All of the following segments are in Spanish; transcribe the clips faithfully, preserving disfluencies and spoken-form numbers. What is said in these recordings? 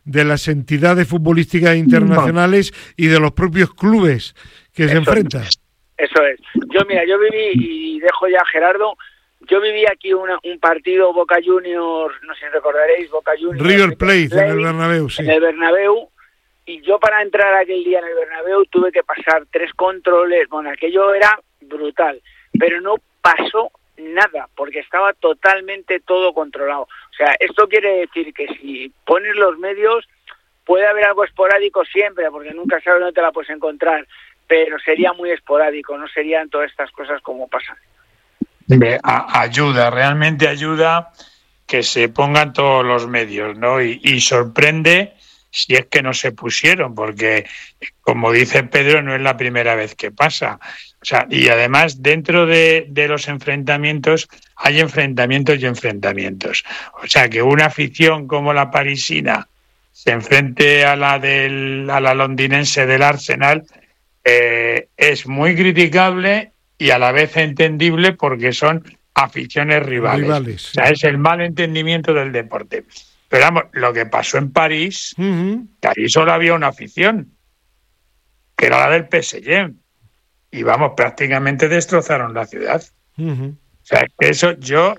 de las entidades futbolísticas internacionales y de los propios clubes que se enfrentan. Eso es. Yo, mira, yo viví, y dejo ya a Gerardo, yo viví aquí una, un partido Boca Juniors, no sé si recordaréis, Boca Juniors... River Plate, Plate en el Bernabéu, sí. En el Bernabéu, y yo para entrar aquel día en el Bernabéu tuve que pasar tres controles, bueno, aquello era brutal, pero no pasó nada, porque estaba totalmente todo controlado. O sea, esto quiere decir que si pones los medios, puede haber algo esporádico siempre, porque nunca sabes dónde te la puedes encontrar, pero sería muy esporádico, no serían todas estas cosas como pasan. A- ayuda, realmente ayuda que se pongan todos los medios, ¿no? Y, y sorprende si es que no se pusieron, porque, como dice Pedro, no es la primera vez que pasa. O sea, y además, dentro de, de los enfrentamientos, hay enfrentamientos y enfrentamientos. O sea, que una afición como la parisina se enfrente a la del, a la londinense del Arsenal, eh, es muy criticable y a la vez entendible, porque son aficiones rivales. rivales sí. O sea, es el mal entendimiento del deporte. Pero vamos, lo que pasó en París, uh-huh. que ahí solo había una afición, que era la del P S G. Y vamos, prácticamente destrozaron la ciudad. Uh-huh. O sea, eso yo,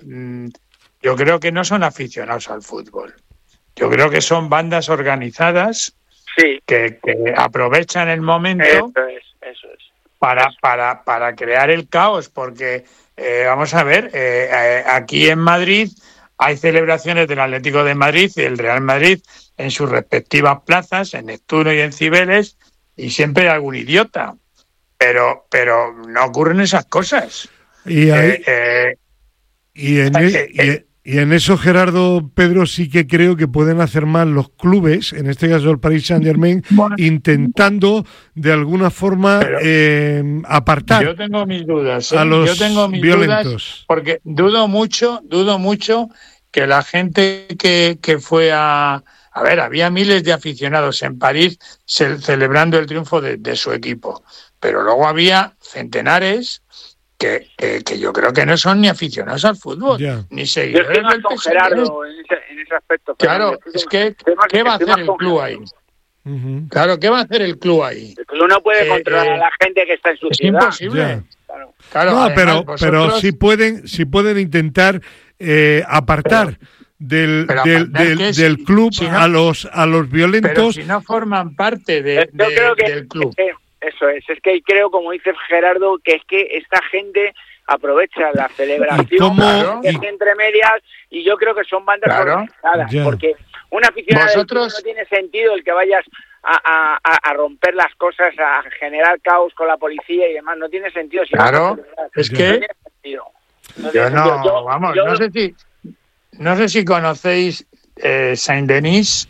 yo creo que no son aficionados al fútbol. Yo creo que son bandas organizadas sí. que, que aprovechan el momento eso es, eso es. Para, eso. para, para crear el caos, porque eh, vamos a ver, eh, eh, aquí en Madrid hay celebraciones del Atlético de Madrid y el Real Madrid en sus respectivas plazas, en Neptuno y en Cibeles, y siempre hay algún idiota. Pero, pero no ocurren esas cosas. Y, ahí, eh, eh, y, en eh, e, y, y en eso, Gerardo, Pedro, sí que creo que pueden hacer más los clubes, en este caso el Paris Saint-Germain, bueno, intentando de alguna forma eh, apartar. Yo tengo mis dudas. ¿eh? A los yo tengo mis violentos. Dudas porque dudo mucho, dudo mucho que la gente que, que fue a... A ver, había miles de aficionados en París ce- celebrando el triunfo de, de su equipo. Pero luego había centenares que, que, que yo creo que no son ni aficionados al fútbol, yeah. ni seguidores del P S G. Gerardo, en ese, en ese aspecto. Claro, es que, ¿qué va a hacer el club ahí? Uh-huh. Claro, ¿qué va a hacer el club ahí? El club no puede eh, controlar eh, a la gente que está en su es ciudad. Es imposible. Yeah. Claro. Claro, no, además, pero, vosotros... pero sí pueden, sí pueden intentar eh, apartar... Pero, Del, del, del, del si, club si no, a los a los violentos. Pero si no forman parte de, de, creo que, del club. Es que, eso es, es que creo, como dice Gerardo, que es que esta gente aprovecha la celebración claro, que y... entre medias, y yo creo que son bandas claro, organizadas, yeah. porque una aficionada Vosotros... no tiene sentido el que vayas a, a, a romper las cosas, a generar caos con la policía y demás, no tiene sentido. Si claro, no es no que tiene sentido. No yo tiene no, sentido. Yo, vamos, yo... no sé si No sé si conocéis eh, Saint-Denis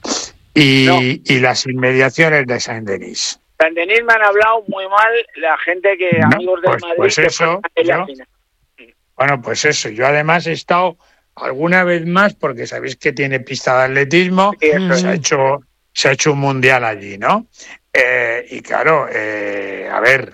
y, no. y las inmediaciones de Saint-Denis. Saint-Denis me han hablado muy mal la gente que, no, amigos del pues, Madrid, pues que eso, yo, bueno, pues eso. Yo además he estado alguna vez más, porque sabéis que tiene pista de atletismo, sí, se, ha hecho, se ha hecho un mundial allí, ¿no? Eh, y claro, eh, a ver,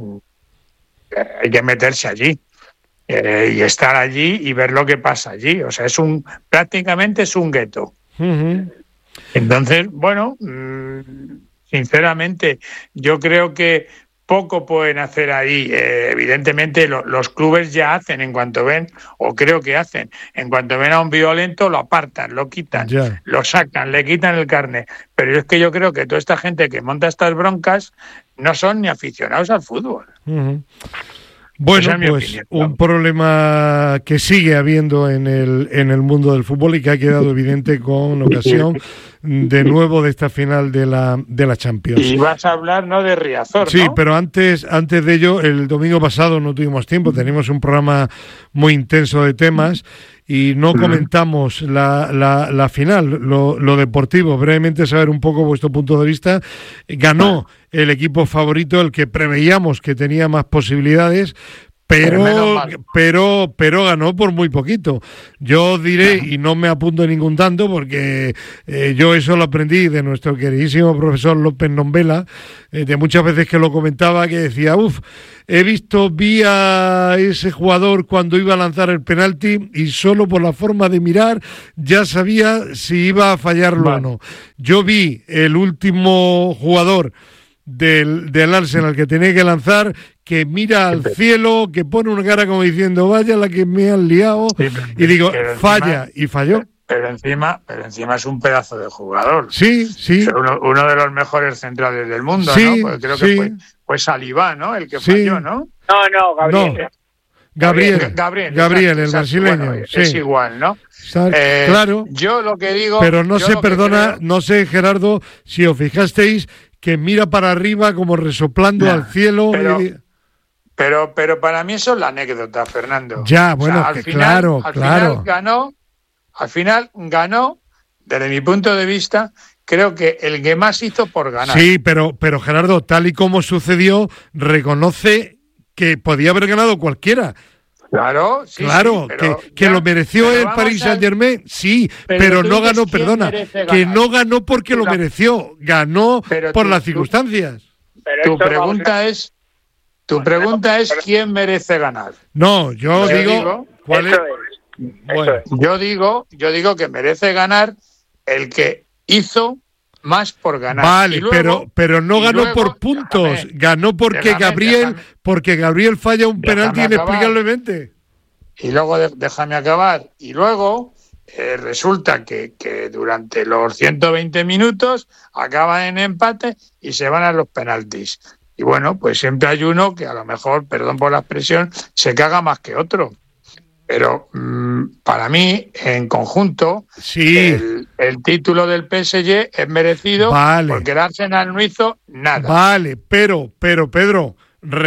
hay que meterse allí. Eh, y estar allí y ver lo que pasa allí, o sea, es un prácticamente es un gueto. Uh-huh. Entonces, bueno, mmm, sinceramente, yo creo que poco pueden hacer ahí. Eh, evidentemente, lo, los clubes ya hacen en cuanto ven, o creo que hacen, en cuanto ven a un violento, lo apartan, lo quitan, yeah. lo sacan, le quitan el carnet. Pero es que yo creo que toda esta gente que monta estas broncas no son ni aficionados al fútbol. Uh-huh. Bueno, es pues opinión, ¿no? Un problema que sigue habiendo en el en el mundo del fútbol y que ha quedado evidente con ocasión de nuevo de esta final de la de la Champions. Y vas a hablar, ¿no?, de Riazor, sí, ¿no? pero antes antes de ello, el domingo pasado no tuvimos tiempo, teníamos un programa muy intenso de temas y no uh-huh. comentamos la, la, la final, lo, lo deportivo. Brevemente saber un poco vuestro punto de vista. Ganó el equipo favorito, el que preveíamos que tenía más posibilidades, Pero, pero, pero ganó por muy poquito. Yo diré, y no me apunto en ningún tanto, porque eh, yo eso lo aprendí de nuestro queridísimo profesor López Nombela, eh, de muchas veces que lo comentaba, que decía, uff, he visto, vi a ese jugador cuando iba a lanzar el penalti y solo por la forma de mirar ya sabía si iba a fallarlo vale. o no. Yo vi el último jugador del, del Arsenal que tenía que lanzar, que mira al cielo, que pone una cara como diciendo, vaya la que me han liado, sí, pero, y digo, falla, encima, y falló. Pero encima, pero encima es un pedazo de jugador. Sí, sí. Uno, uno de los mejores centrales del mundo, sí, ¿no? Porque creo sí. que fue, fue Salivá, ¿no? El que sí. falló, ¿no? No, no, Gabriel. No. Gabriel, Gabriel, Gabriel, el brasileño. Bueno, sí. Es igual, ¿no? Eh, claro. Yo lo que digo... Pero no se perdona, creo... no sé, Gerardo, si os fijasteis, que mira para arriba como resoplando nah, al cielo... Pero... Y... Pero, pero para mí eso es la anécdota, Fernando. Ya, bueno, o sea, al que final, claro, al claro. Final ganó, al final ganó, desde mi punto de vista, creo que el que más hizo por ganar. Sí, pero, pero Gerardo, tal y como sucedió, reconoce que podía haber ganado cualquiera. Claro, sí, claro, sí, pero, que, que ya, lo mereció el Paris Saint Germain, sí, pero, pero no ganó, perdona, que no ganó porque tú lo mereció, ganó pero por tú, las circunstancias. Pero tu pregunta a... es... Tu pregunta es quién merece ganar. No, yo, yo digo, digo ¿cuál es? Bueno, yo digo, yo digo que merece ganar el que hizo más por ganar. Vale, luego, pero pero no ganó luego, por puntos, déjame, ganó porque déjame, Gabriel, déjame, porque Gabriel falla un penalti inexplicablemente. Y luego déjame acabar. Y luego eh, resulta que, que durante los ciento veinte minutos acaban en empate y se van a los penaltis. Y bueno, pues siempre hay uno que a lo mejor, perdón por la expresión, se caga más que otro. Pero mmm, para mí, en conjunto, sí. el, el título del P S G es merecido vale. porque el Arsenal no hizo nada. Vale, pero, pero Pedro,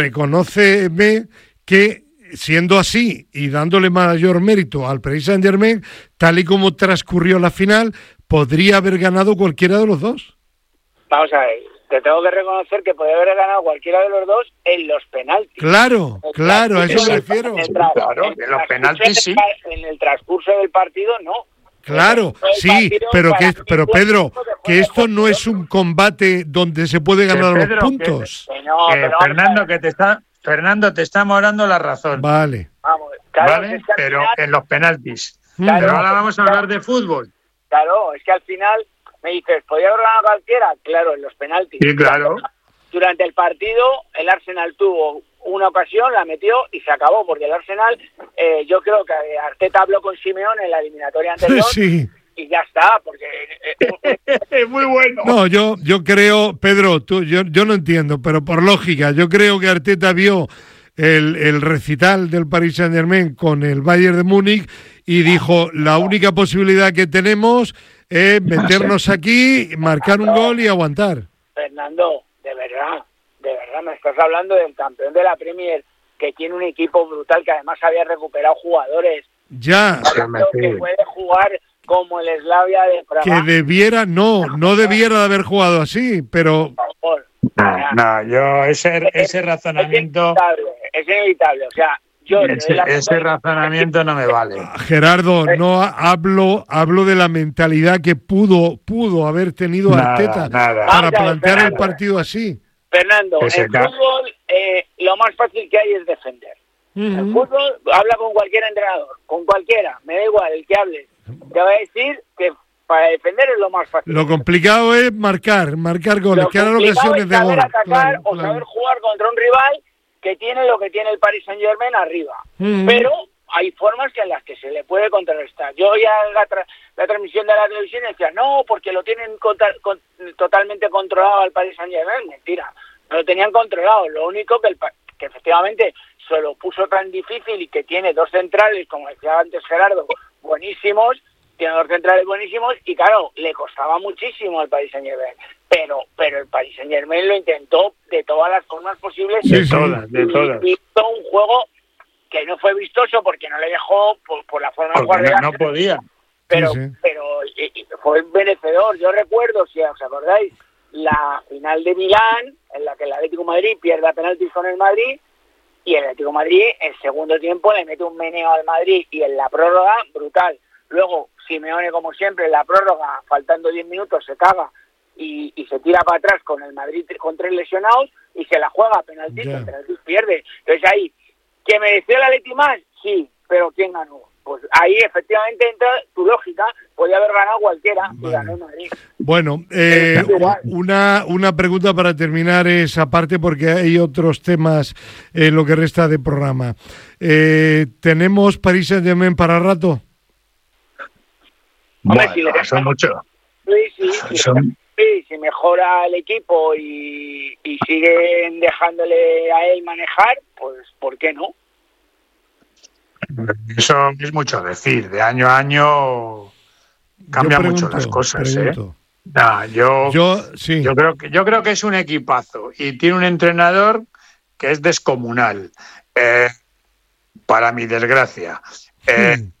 reconóceme que siendo así y dándole mayor mérito al Paris Saint Germain, tal y como transcurrió la final, podría haber ganado cualquiera de los dos. Vamos a ver. Te tengo que reconocer que podría haber ganado cualquiera de los dos en los penaltis. Claro, claro, a eso me refiero. En, tra- claro, en, en los penaltis sí. En el transcurso del partido no. Claro, sí, pero que pero Pedro, que esto no es un combate donde se puede ganar Pedro, los puntos. Que, que no, que pero Fernando, que te está Fernando te estamos dando la razón. Vale. Vamos, claro, vale, es que pero final, en los penaltis. Claro, pero ahora vamos a hablar de fútbol. Claro, es que al final me dices, ¿podría haber ganado cualquiera? Claro, en los penaltis. Sí, claro. Durante el partido, el Arsenal tuvo una ocasión, la metió y se acabó, porque el Arsenal, eh, yo creo que Arteta habló con Simeone en la eliminatoria anterior sí. y ya está, porque... Eh, es muy bueno. No, yo, yo creo, Pedro, tú, yo, yo no entiendo, pero por lógica, yo creo que Arteta vio el, el recital del Paris Saint-Germain con el Bayern de Múnich y dijo, la única posibilidad que tenemos... es meternos aquí, marcar un gol y aguantar. Fernando, de verdad, de verdad me estás hablando del campeón de la Premier, que tiene un equipo brutal, que además había recuperado jugadores. Ya. Que puede jugar como el Slavia de Praga. Que debiera, no, no debiera de haber jugado así, pero... Por favor. No, no, yo ese, ese razonamiento... Es inevitable, es inevitable, o sea... Yo, ese, ese razonamiento no me vale. Gerardo, no hablo hablo de la mentalidad que pudo pudo haber tenido nada, Arteta nada. para plantear Fernando, el partido así. Fernando, en fútbol eh, lo más fácil que hay es defender. Uh-huh. En fútbol habla con cualquier entrenador, con cualquiera, me da igual el que hable. Te va a decir que para defender es lo más fácil. Lo complicado es marcar, marcar goles, lo que eran ocasiones de gol. Saber atacar claro, o claro. saber jugar contra un rival que tiene lo que tiene el Paris Saint-Germain arriba. Mm. Pero hay formas que en las que se le puede contrarrestar. Yo ya en la, tra- la transmisión de la televisión decía, no, porque lo tienen contra- con- totalmente controlado al Paris Saint-Germain. Mentira, no lo tenían controlado. Lo único que, el, que efectivamente se lo puso tan difícil y que tiene dos centrales, como decía antes Gerardo, buenísimos, tiene dos centrales buenísimos y claro, le costaba muchísimo al Paris Saint-Germain. Pero, pero el Paris Saint-Germain lo intentó de todas las formas posibles. De todas, de todas. Y hizo un juego que no fue vistoso porque no le dejó por, por la forma porque de jugar. No, de no podía. Pero, sí, sí. pero y, y fue merecedor. Yo recuerdo, si os acordáis, la final de Milán, en la que el Atlético de Madrid pierde a penaltis con el Madrid y el Atlético de Madrid en segundo tiempo le mete un meneo al Madrid y en la prórroga brutal. Luego Simeone, como siempre, en la prórroga, faltando diez minutos, se caga y, y se tira para atrás con el Madrid con tres lesionados y se la juega a penalti, yeah. penalti pierde. Entonces ahí, ¿que mereció el Atleti más? Sí, pero ¿quién ganó? Pues ahí efectivamente entra tu lógica, podía haber ganado cualquiera, vale. Y ganó el Madrid. Bueno, eh, una, una pregunta para terminar esa parte, porque hay otros temas en lo que resta de programa. Eh, ¿Tenemos Paris Saint-Germain para rato? Hombre, bueno, si le son muchos. Sí, sí, sí, son... sí, si mejora el equipo y, y siguen dejándole a él manejar, pues ¿por qué no? Eso es mucho decir. De año a año cambian pregunto, mucho las cosas. Pregunto. ¿eh? Nah, yo, yo, sí. yo creo que yo creo que es un equipazo y tiene un entrenador que es descomunal. Eh, para mi desgracia. Eh, hmm.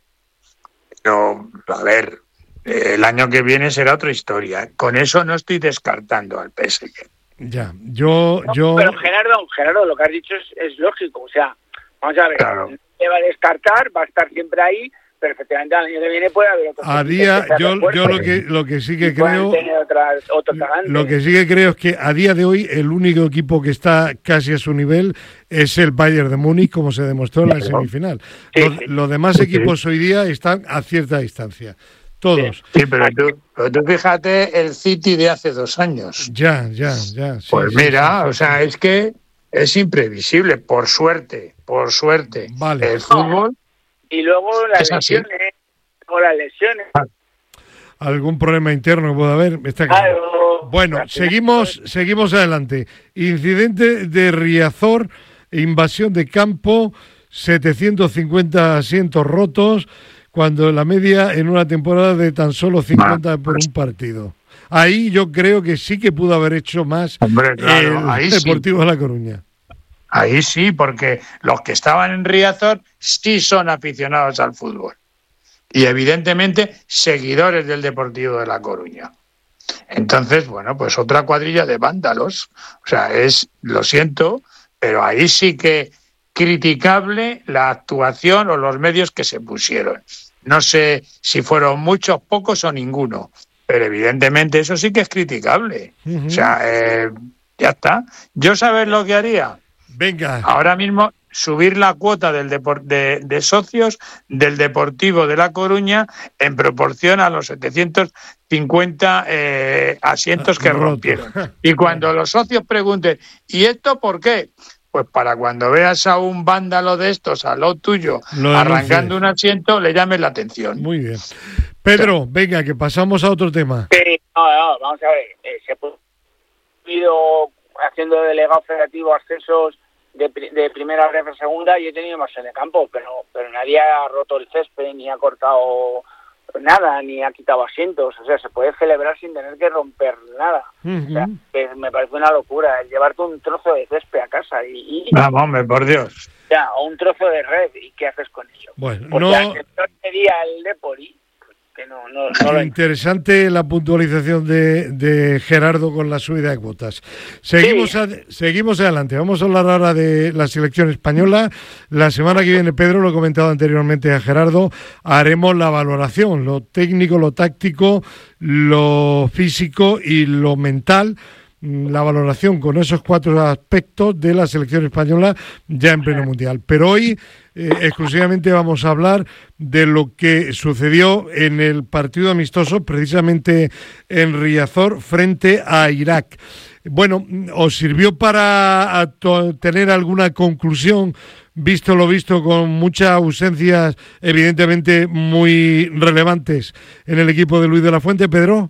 Pero, a ver, eh, el año que viene será otra historia. Con eso no estoy descartando al P S G. Ya, yo... No, yo... Pero Gerardo, Gerardo, lo que has dicho es, es lógico. O sea, vamos a ver, claro. No se va a descartar, va a estar siempre ahí, pero efectivamente al año que viene puede haber otros. A día, yo, yo lo que lo que sí que creo... Otras, otros lo que sí que creo es que a día de hoy el único equipo que está casi a su nivel es el Bayern de Múnich, como se demostró en la semifinal. Sí, los, sí. los demás equipos sí. hoy día están a cierta distancia. Todos. Sí, pero tú, pero tú fíjate el City de hace dos años. Ya, ya, ya. Sí, pues sí, mira, sí, sí, o sea, sí. es que es imprevisible, por suerte, por suerte. Vale. El fútbol... Y luego las lesiones, o las lesiones. Algún problema interno que pueda haber, está claro. claro. Bueno, seguimos, seguimos adelante. Incidente de Riazor, invasión de campo, setecientos cincuenta asientos rotos, cuando la media en una temporada de tan solo cincuenta por un partido. Ahí yo creo que sí que pudo haber hecho más. Hombre, claro, el ahí Deportivo sí. de La Coruña. Ahí sí, porque los que estaban en Riazor sí son aficionados al fútbol. Y evidentemente seguidores del Deportivo de La Coruña. Entonces, bueno, pues otra cuadrilla de vándalos. O sea, es, lo siento, pero ahí sí que criticable la actuación o los medios que se pusieron. No sé si fueron muchos, pocos o ninguno, pero evidentemente eso sí que es criticable. Uh-huh. O sea, eh, ya está. ¿Yo sabes lo que haría? Venga. Ahora mismo subir la cuota del depor- de, de socios del Deportivo de La Coruña en proporción a los setecientos cincuenta eh, asientos que Roto. rompieron. Y cuando los socios pregunten, ¿y esto por qué? Pues para cuando veas a un vándalo de estos al lado tuyo lo arrancando un asiento, le llames la atención. Muy bien. Pedro, venga, que pasamos a otro tema. Sí, no, no, vamos a ver. Eh, se ha ido haciendo delegado federativo ascensos de, de primera ref a segunda y he tenido más en el campo, pero, pero nadie ha roto el césped, ni ha cortado nada, ni ha quitado asientos. O sea, se puede celebrar sin tener que romper nada. Uh-huh. O sea, que me parece una locura el llevarte un trozo de césped a casa y... y Vamos, hombre, por Dios. Ya, o un trozo de red, ¿y qué haces con eso? Bueno, porque no... al sector pedía el Depori, que no, no, no lo interesante la puntualización de, de Gerardo con la subida de cuotas. Seguimos, sí. a, seguimos adelante. Vamos a hablar ahora de la selección española. La semana que viene, Pedro, lo he comentado anteriormente a Gerardo, haremos la valoración, lo técnico, lo táctico, lo físico y lo mental, la valoración con esos cuatro aspectos de la selección española ya en pleno mundial. Pero hoy eh, exclusivamente vamos a hablar de lo que sucedió en el partido amistoso, precisamente en Riazor, frente a Irak. Bueno, ¿os sirvió para to- tener alguna conclusión, visto lo visto, con muchas ausencias evidentemente muy relevantes en el equipo de Luis de la Fuente, Pedro?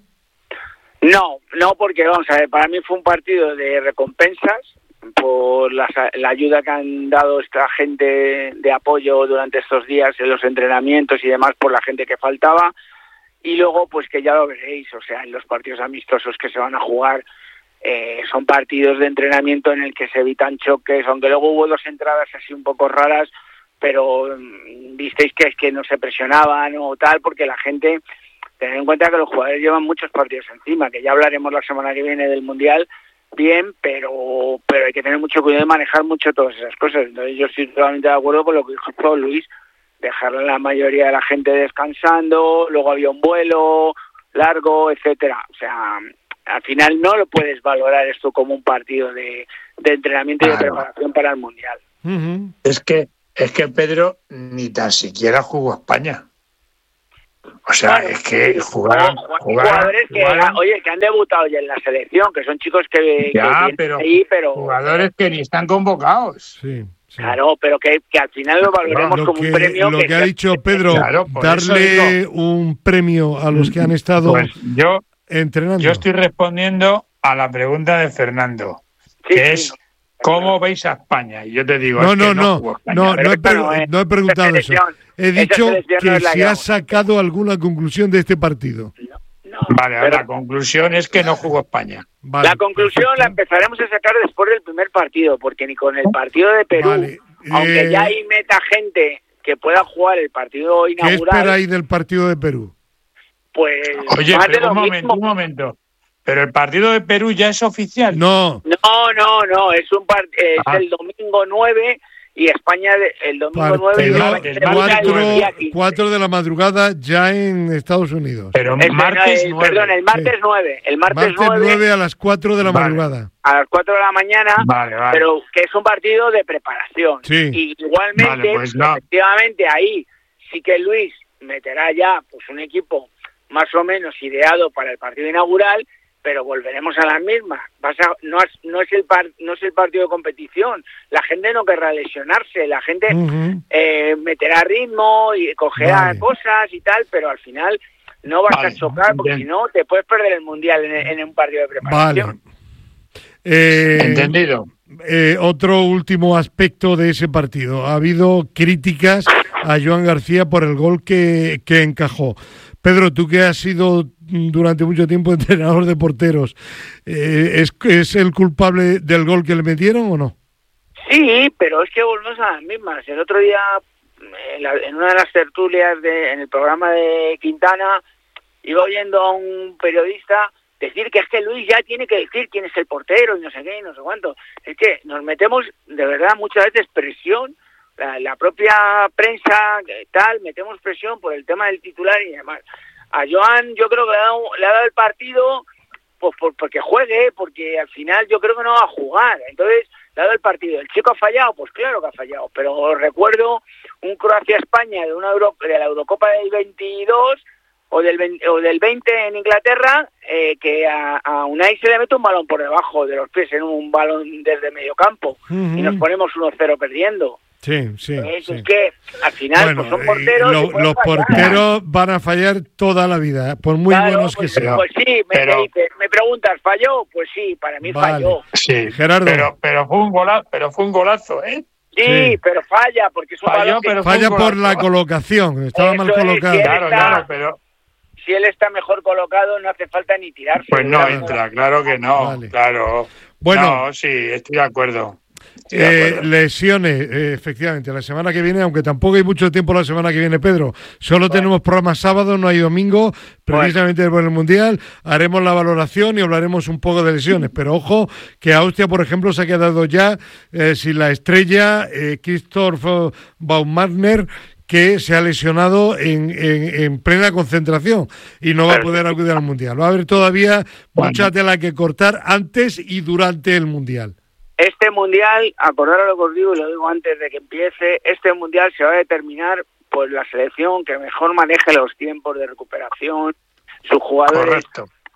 No, no, porque vamos a ver, para mí fue un partido de recompensas por la, la ayuda que han dado esta gente de apoyo durante estos días en los entrenamientos y demás por la gente que faltaba, y luego pues que ya lo veréis, o sea, en los partidos amistosos que se van a jugar eh, son partidos de entrenamiento en el que se evitan choques, aunque luego hubo dos entradas así un poco raras, pero mmm, visteis que es que no se presionaban o tal, porque la gente... Tener en cuenta que los jugadores llevan muchos partidos encima, que ya hablaremos la semana que viene del Mundial, bien, pero pero hay que tener mucho cuidado de manejar mucho todas esas cosas. Entonces yo estoy totalmente de acuerdo con lo que dijo Luis, dejar a la mayoría de la gente descansando, luego había un vuelo largo, etcétera. O sea, al final no lo puedes valorar esto como un partido de, de entrenamiento claro. y de preparación para el Mundial. Uh-huh. Es que es que Pedro ni tan siquiera jugó a España. O sea, bueno, es que jugaron, jugaron, jugaron jugadores que, jugaron, oye, que han debutado ya en la selección, que son chicos que, ya, que pero, ahí, pero jugadores que ni están convocados. Sí. Sí. Claro, pero que, que al final lo valoremos lo como que, un premio. Lo que, que ha dicho Pedro, claro, darle un premio a los que han estado pues yo, entrenando. Yo estoy respondiendo a la pregunta de Fernando, sí, que sí, es no, ¿cómo veis a España? Y yo te digo, no, es no, que no, no, jugó España. no, no, he, pre- no, eh, no he preguntado eso. He dicho que, no es si ha sacado alguna conclusión de este partido. No. No, vale, pero la conclusión es que no jugó España. Vale, la conclusión perfecto. La empezaremos a sacar después del primer partido, porque ni con el partido de Perú, vale. eh... aunque ya hay meta gente que pueda jugar el partido inaugural. ¿Qué esperáis del partido de Perú? Pues oye, pero un momento, mismo. un momento. Pero el partido de Perú ya es oficial. No, no, no, no. Es un part- es ah. el domingo nueve. Y España el domingo nueve y cuatro de la madrugada ya en Estados Unidos. Pero el martes nueve. Perdón, el martes sí. nueve. El martes, martes nueve a las cuatro de la vale. madrugada. A las cuatro de la mañana, vale, vale. pero que es un partido de preparación. Sí. Y igualmente, vale, pues no. efectivamente, ahí sí que Luis meterá ya pues un equipo más o menos ideado para el partido inaugural, pero volveremos a las mismas. Vas a, no, es, no, es el par, no es el partido de competición. La gente no querrá lesionarse, la gente uh-huh. eh, meterá ritmo y cogerá vale. cosas y tal, pero al final no vas vale. a chocar, porque si no te puedes perder el Mundial en, en un partido de preparación. Vale. Eh, Entendido. Eh, otro último aspecto de ese partido. Ha habido críticas a Joan García por el gol que, que encajó. Pedro, tú que has sido durante mucho tiempo entrenador de porteros, eh, ¿es, ¿es el culpable del gol que le metieron o no? Sí, pero es que volvemos a las mismas. El otro día, en, la, en una de las tertulias de, en el programa de Quintana, iba oyendo a un periodista decir que es que Luis ya tiene que decir quién es el portero y no sé qué y no sé cuánto. Es que nos metemos de verdad muchas veces presión, la, la propia prensa tal, metemos presión por el tema del titular y demás. A Joan yo creo que le ha dado, le ha dado el partido pues por, porque juegue, porque al final yo creo que no va a jugar. Entonces le ha dado el partido. ¿El chico ha fallado? Pues claro que ha fallado. Pero recuerdo un Croacia-España de una Euro, de la Eurocopa del veintidós o del veinte, o del veinte en Inglaterra, eh, que a, a Unai se le mete un balón por debajo de los pies en un balón desde medio campo uh-huh. y nos ponemos uno cero perdiendo. Sí, sí. Es, sí. es que al final bueno, pues son porteros. Lo, los fallar. porteros van a fallar toda la vida, por muy claro, buenos pues, que sean. Pues sí, me, pero, me, dices, me preguntas, ¿falló? Pues sí, para mí vale. falló. Sí, Gerardo. Pero, pero, fue un golazo, pero fue un golazo, ¿eh? Sí, sí. pero falla, porque es un Falló, balón que pero falla un por la colocación, estaba Eso mal colocado. Es, claro, está, claro, pero... Si él está mejor colocado, no hace falta ni tirarse. Pues no entra, claro que no, vale. claro. Bueno, no, sí, estoy de acuerdo. Eh, lesiones, eh, efectivamente, la semana que viene, aunque tampoco hay mucho tiempo la semana que viene, Pedro, solo bueno. tenemos programa sábado, no hay domingo, precisamente bueno. por el Mundial, haremos la valoración y hablaremos un poco de lesiones, pero ojo que Austria, por ejemplo, se ha quedado ya eh, sin la estrella eh, Christoph Baumgartner, que se ha lesionado en, en, en plena concentración y no va a poder acudir al Mundial. Va a haber todavía bueno. mucha tela que cortar antes y durante el Mundial. Este Mundial, acordaros lo que os digo y lo digo antes de que empiece, este Mundial se va a determinar por la selección que mejor maneje los tiempos de recuperación, sus jugadores,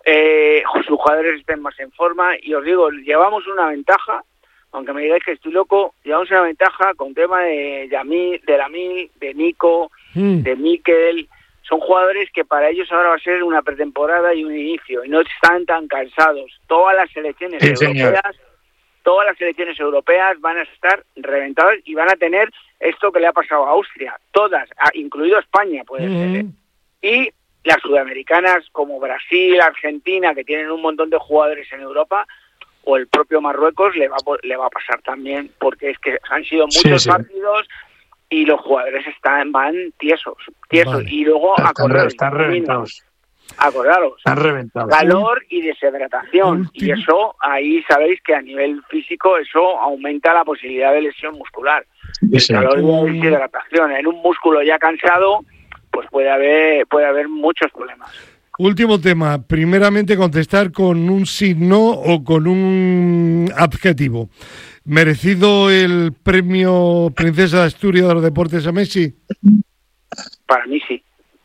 eh, sus jugadores estén más en forma y os digo, llevamos una ventaja, aunque me digáis que estoy loco, llevamos una ventaja con tema de Yamil, de Lamil, de Nico, mm. de Mikel. Son jugadores que para ellos ahora va a ser una pretemporada y un inicio y no están tan cansados. Todas las selecciones sí, europeas señor. Todas las selecciones europeas van a estar reventadas y van a tener esto que le ha pasado a Austria, todas, incluido España puede mm. ser. Y las sudamericanas como Brasil, Argentina, que tienen un montón de jugadores en Europa, o el propio Marruecos le va, le va a pasar también, porque es que han sido muchos sí, sí. partidos y los jugadores están van tiesos, tiesos vale. y luego están, a correr. Están reventados. Acordaros, han reventado. Calor y deshidratación. Y eso, ahí sabéis que a nivel físico eso aumenta la posibilidad de lesión muscular. El Sí. calor y la deshidratación. En un músculo ya cansado, pues puede haber, puede haber muchos problemas. Último tema, primeramente contestar con un signo o con un adjetivo. ¿Merecido el premio Princesa de Asturias de los Deportes a Messi? Para mí sí.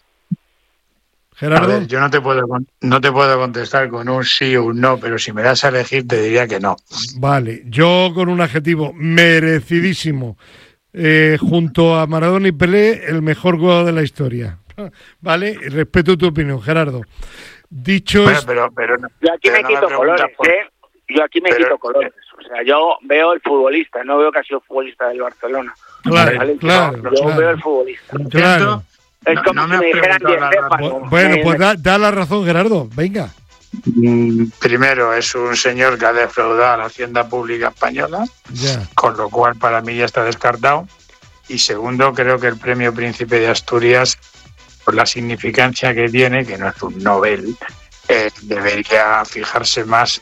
Gerardo. A ver, yo no te puedo con- no te puedo contestar con un sí o un no, pero si me das a elegir te diría que no. Vale, yo con un adjetivo, merecidísimo. Eh, junto a Maradona y Pelé, el mejor jugador de la historia. Vale, respeto tu opinión, Gerardo. Dicho Bueno, es... pero, pero, no- Yo aquí pero me no quito preguntas colores, por- ¿eh? Yo aquí me Pero- quito colores. O sea, yo veo el futbolista, no veo que ha sido futbolista del Barcelona. Claro, ¿Vale? claro, Yo claro. veo el futbolista. Lo Claro. siento, Es no- como no si me me has dijeran preguntado la Di Stéfano. Bu- Bueno, Me- pues me- da, da la razón, Gerardo. Venga. Mm, Primero, es un señor que ha defraudado a la Hacienda Pública Española, Ya. con lo cual para mí ya está descartado. Y segundo, creo que el premio Príncipe de Asturias, por la significancia que tiene, que no es un Nobel, eh, debería fijarse más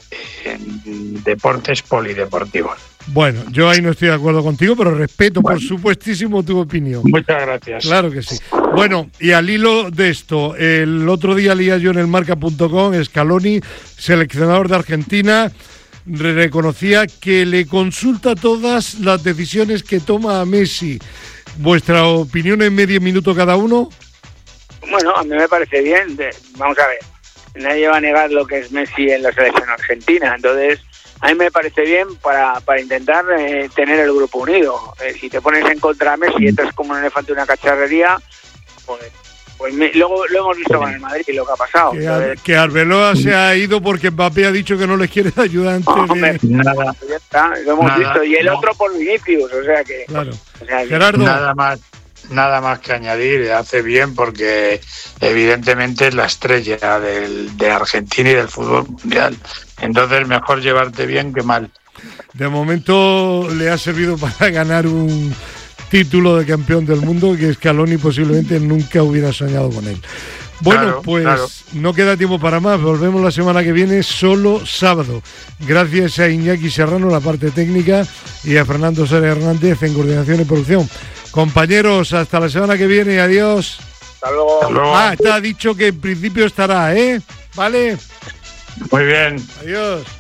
en deportes polideportivos. Bueno, yo ahí no estoy de acuerdo contigo, pero respeto, por supuestísimo, tu opinión. Muchas gracias. Claro que sí. Bueno, y al hilo de esto, el otro día leía yo en el marca punto com, Scaloni, seleccionador de Argentina, re- reconocía que le consulta todas las decisiones que toma a Messi. ¿Vuestra opinión en medio minuto cada uno? Bueno, a mí me parece bien. De- vamos a ver, nadie va a negar lo que es Messi en la selección argentina. Entonces, a mí me parece bien para, para intentar eh, tener el grupo unido. Eh, si te pones en contra de Messi y entras como un elefante en una cacharrería, pues, pues me- luego lo hemos visto con el Madrid y lo que ha pasado. Que, Ar- Entonces, que Arbeloa se ha ido porque Mbappé ha dicho que no le quiere de ayudante. hombre, De... Nada, ya está, lo hemos Nada, visto. Y el no. otro por Vinicius, o sea que... Claro. o sea que- Gerardo. nada más, nada más que añadir. Hace bien porque evidentemente es la estrella del, de Argentina y del fútbol mundial. Entonces mejor llevarte bien que mal. De momento le ha servido para ganar un título de campeón del mundo que Scaloni posiblemente nunca hubiera soñado con él. Bueno, Claro, pues claro. no queda tiempo para más. Volvemos la semana que viene, solo sábado. Gracias a Iñaki Serrano, la parte técnica, y a Fernando Sara Hernández en coordinación y producción. Compañeros, hasta la semana que viene. Adiós. Hasta luego. Hasta luego. Ah, está dicho que en principio estará, ¿eh? Vale. Muy bien. Adiós.